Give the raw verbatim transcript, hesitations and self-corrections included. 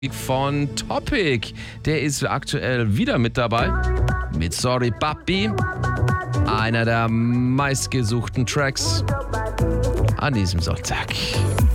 von Topic. Der ist aktuell wieder mit dabei. Mit Sorry Papi. Einer der meistgesuchten Tracks an diesem Sonntag.